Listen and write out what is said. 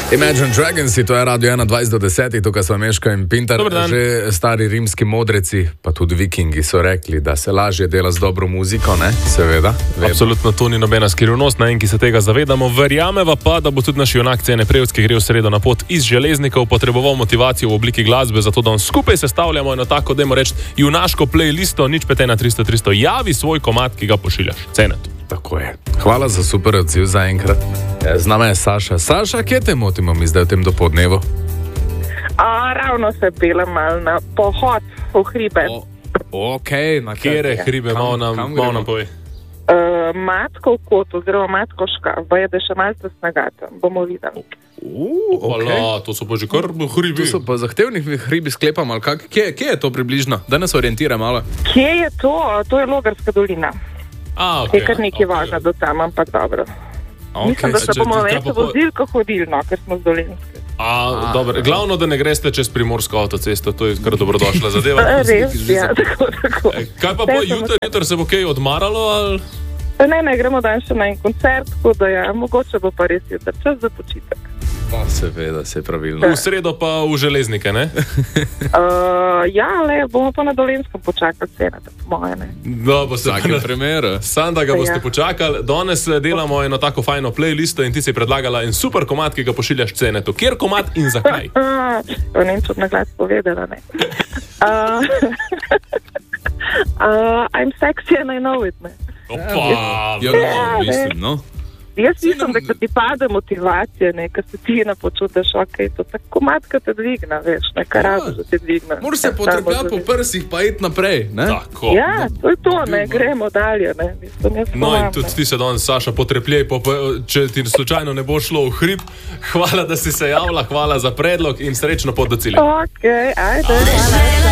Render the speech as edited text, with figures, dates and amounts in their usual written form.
Imagine Dragons, to je Radio 21:10, tukaj so Meško in Pintar. Že stari rimski modreci, pa tudi vikingi so rekli, da se lažje dela z dobro muziko, ne? Seveda. Absolutno, to ni nobena skrivnost, na en, ki se tega zavedamo. Verjameva pa, da bo tudi naš junak Cene Prevc, ki gre v sredo na pot iz Železnikov, potreboval motivacijo v obliki glasbe, zato da skupaj sestavljamo eno tako, dajmo reči, junaško playlisto, nič 513-300-300. Javi svoj komad, ki ga pošiljaš. Cenetu. Tako je. Hvala za super odziv za enkrat. Z nama je Saša. Saša, kje te motimo mi zdaj v tem dopoldnevu? Ravno se pelem malo na pohod v hribe. Na kjere hribe, malo nam povej. Matko v kot, oziroma Matko škaf, pa je, da še malce snagata. Bomo videli. Hvala, to so pa že kar hribi. To so pa zahtevnih hribi, sklepam, ali kak? Kje je to približno? Da nas orientira malo. Kje je to? To je Logarska dolina. Je kar nekaj važno do tam, ampak dobro. Mislim, da se bomo več vozili, ko hodili, ker smo z Dolenske. Dobro. Glavno, da ne greste čez Primorsko avtocesto, to je kar dobrodošla zadeva. Res, ja, tako. Kaj pa jutri se bo kaj odmaralo, ali? Ne, gremo dan še na en koncert, tako da ja, mogoče bo pa res jutri čas za počitek. Seveda, se pravilno. V sredo pa v Železnike, ne? Bomo pa na Dolenskem počakali Ceneta, po moje, ne. No, bo se vsakem primeru. Sam, da ga boste počakali. Danes delamo eno tako fajno playlisto in ti si predlagala en super komad, ki ga pošiljaš Cenetu. Kjer komad in zakaj? Ne vem, če na glas povedala, ne. I'm sexy and I know it, ne. Mislim, no. Jaz mislim, da ti pade motivacija, ne, ker se ti napočutiš, to tako matka te dvigna, veš, nekaj razu, da te dvigna. Moraš se potrebljati po prsih, pa iti naprej, ne? Tako. Ja, to je to, ne, gremo dalje, ne. No in tudi ti se danes, Saša, potrepljej, če ti slučajno ne bo šlo v hrib. Hvala, da si se javila, hvala za predlog in srečno pot do cilja. Okej, ajde, hvala.